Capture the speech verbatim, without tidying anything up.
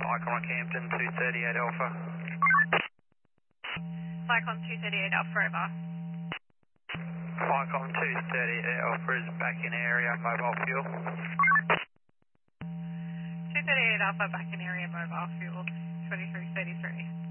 Icon Campton two thirty-eight Alpha. Icon two thirty-eight Alpha, over. Icon two thirty-eight Alpha is back in area, mobile fuel. two thirty-eight Alpha, back in area, mobile fuel, twenty-three thirty-three.